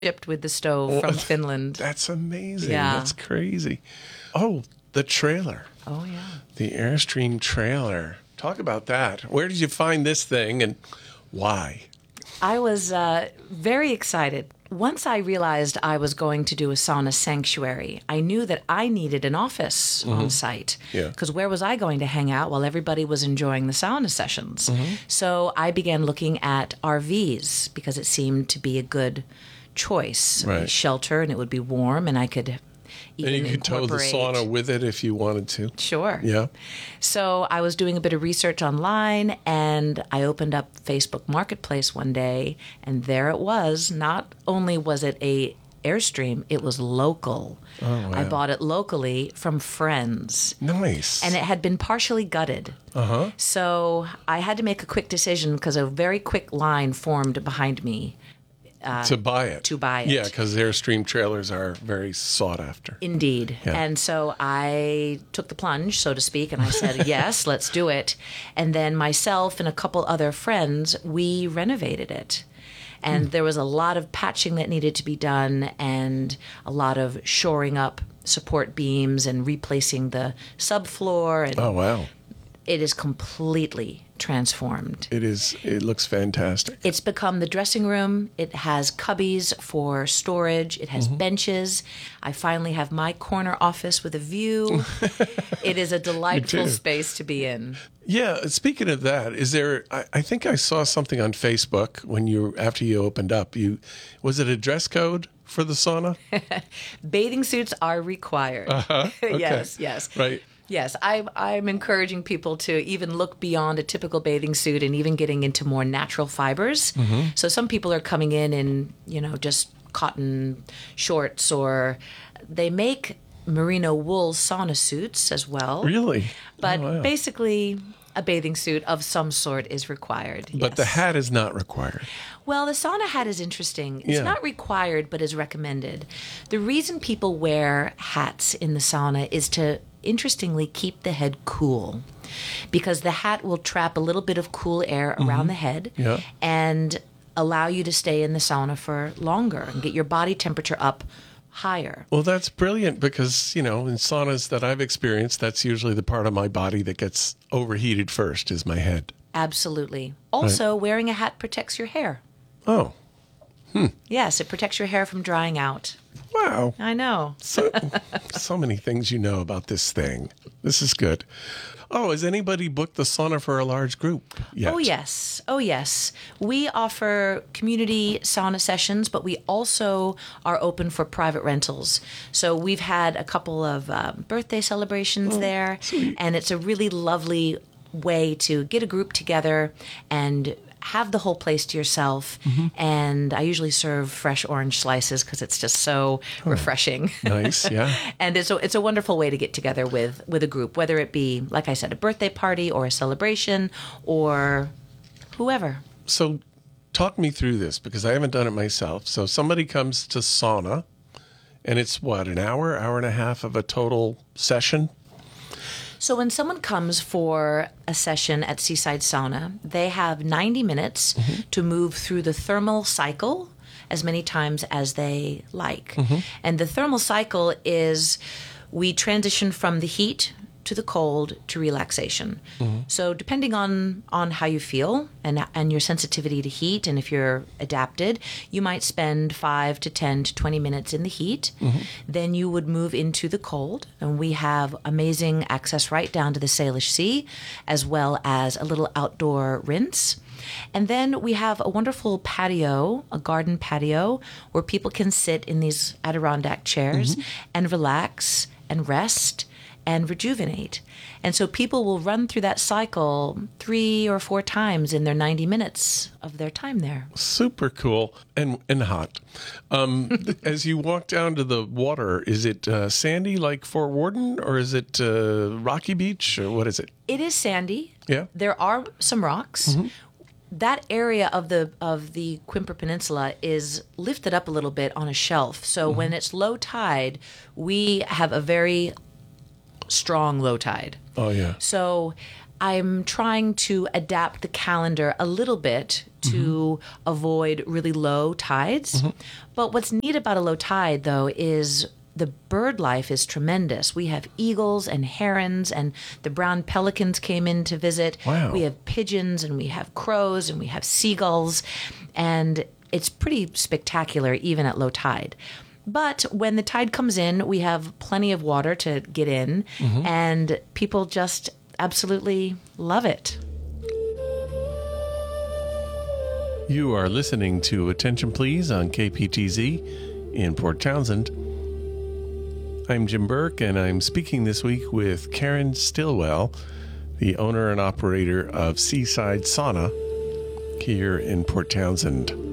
shipped with the stove from Finland. That's amazing. Yeah. That's crazy. Oh, the trailer. Oh, yeah. The Airstream trailer. Talk about that. Where did you find this thing and why? I was very excited. Once I realized I was going to do a sauna sanctuary, I knew that I needed an office on site. Yeah. Because where was I going to hang out while everybody was enjoying the sauna sessions? So I began looking at RVs because it seemed to be a good choice. Right. Shelter, and it would be warm, and I could even And you could tow the incorporate. sauna with it if you wanted to. Sure. Yeah. So I was doing a bit of research online, and I opened up Facebook Marketplace one day, and there it was. Not only was it a Airstream, it was local. Oh, wow. I bought it locally from friends, Nice. and it had been partially gutted. Uh-huh. So I had to make a quick decision because a very quick line formed behind me. To buy it. to buy it. Yeah, because Airstream trailers are very sought after. Indeed. Yeah. And so I took the plunge, so to speak, and I said, yes, let's do it. And then myself and a couple other friends, we renovated it. And there was a lot of patching that needed to be done and a lot of shoring up support beams and replacing the subfloor. And Oh, wow. it is completely transformed. It is. It looks fantastic. It's become the dressing room. It has cubbies for storage. It has benches. I finally have my corner office with a view. It is a delightful too. space to be in. Yeah, speaking of that, is there? I think I saw something on Facebook when after you opened up. Was it a dress code for the sauna? Bathing suits are required. Okay. Yes, yes. Right. Yes, I'm encouraging people to even look beyond a typical bathing suit and even getting into more natural fibers. So some people are coming in, just cotton shorts, or they make merino wool sauna suits as well. Really? But Oh, wow. basically, a bathing suit of some sort is required. But the yes. hat is not required. Well, the sauna hat is interesting. It's Yeah. not required, but is recommended. The reason people wear hats in the sauna is to, interestingly, keep the head cool. Because the hat will trap a little bit of cool air around the head Yeah. and allow you to stay in the sauna for longer and get your body temperature up higher. Well, that's brilliant because, in saunas that I've experienced, that's usually the part of my body that gets overheated first is my head. Absolutely. Also, wearing a hat protects your hair. Oh, Yes, it protects your hair from drying out. wow. I know. So many things you know about this thing. This is good. Oh, has anybody booked the sauna for a large group yet? Oh, yes. Oh, yes. We offer community sauna sessions, but we also are open for private rentals. So we've had a couple of birthday celebrations there, and it's a really lovely way to get a group together and have the whole place to yourself. And I usually serve fresh orange slices because it's just so refreshing. Nice, yeah. And it's a wonderful way to get together with a group, whether it be, like I said, a birthday party or a celebration or whoever. So talk me through this because I haven't done it myself. So somebody comes to sauna and it's what, an hour and a half of a total session? So when someone comes for a session at Seaside Sauna, they have 90 minutes to move through the thermal cycle as many times as they like. And the thermal cycle is we transition from the heat to the cold to relaxation. So depending on how you feel and your sensitivity to heat, and if you're adapted, you might spend 5 to 10 to 20 minutes in the heat. Then you would move into the cold, and we have amazing access right down to the Salish Sea, as well as a little outdoor rinse. And then we have a wonderful patio, a garden patio, where people can sit in these Adirondack chairs and relax and rest and rejuvenate. And so people will run through that cycle 3 or 4 times in their 90 minutes of their time there. Super cool and hot. As you walk down to the water, is it sandy like Fort Worden or is it Rocky Beach or what is it? It is sandy. Yeah. There are some rocks. That area of the Quimper Peninsula is lifted up a little bit on a shelf. So when it's low tide, we have a very strong low tide. Oh, yeah. So I'm trying to adapt the calendar a little bit to avoid really low tides. But what's neat about a low tide, though, is the bird life is tremendous. We have eagles and herons, and the brown pelicans came in to visit. Wow. We have pigeons, and we have crows, and we have seagulls, and it's pretty spectacular even at low tide. But when the tide comes in, we have plenty of water to get in, and people just absolutely love it. You are listening to Attention Please on KPTZ in Port Townsend. I'm Jim Burke, and I'm speaking this week with Karen Stillwell, the owner and operator of Seaside Sauna here in Port Townsend.